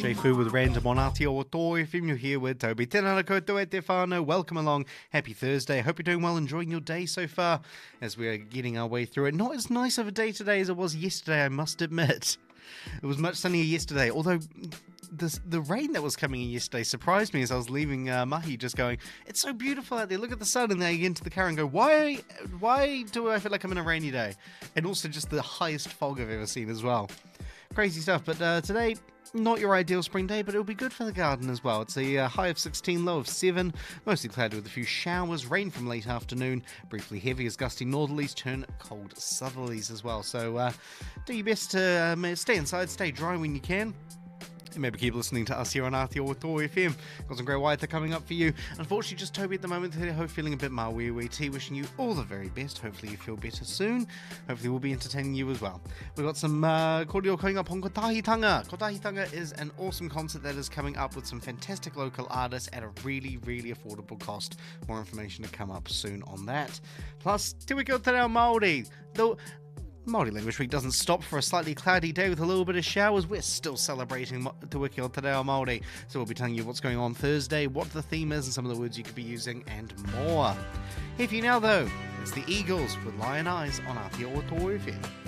DJ Fu with Random on Aotearoa FM. You're here with Toby. Tēnā koutou e te whānau. Welcome along. Happy Thursday. Hope you're doing well, enjoying your day so far as we're getting our way through it. Not as nice of a day today as it was yesterday, I must admit. It was much sunnier yesterday, although the rain that was coming in yesterday surprised me as I was leaving Mahi, just going, it's so beautiful out there, look at the sun, and then I get into the car and go, why do I feel like I'm in a rainy day? And also just the highest fog I've ever seen as well. Crazy stuff, but today, not your ideal spring day, but it'll be good for the garden as well. It's a high of 16, low of 7, mostly cloudy with a few showers, rain from late afternoon, briefly heavy as gusty northerlies turn cold southerlies as well. So do your best to stay inside, stay dry when you can. And maybe keep listening to us here on Aotearoa FM. Got some great waiata coming up for you. Unfortunately, just Toby at the moment. Hope feeling a bit mawewete. Wishing you all the very best. Hopefully you feel better soon. Hopefully we'll be entertaining you as well. We've got some kōrero coming up on Kotahitanga. Kotahitanga is an awesome concert that is coming up with some fantastic local artists at a really, really affordable cost. More information to come up soon on that. Plus, Te Wiki o Te Reo Māori. Māori Language Week doesn't stop for a slightly cloudy day with a little bit of showers. We're still celebrating Te Wiki o Te Reo Māori. So we'll be telling you what's going on Thursday, what the theme is, and some of the words you could be using, and more. Here for you now, though, it's the Eagles with Lion Eyes on Aotearoa FM.